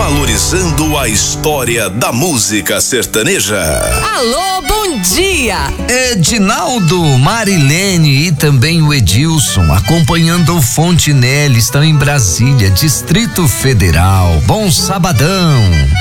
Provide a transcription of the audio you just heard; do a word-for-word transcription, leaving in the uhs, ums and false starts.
valorizando a história da música sertaneja. Alô, bom dia! Edinaldo, Marilene e também o Edilson, acompanhando o Fontinelli, estão em Brasília, Distrito Federal. Bom sabadão!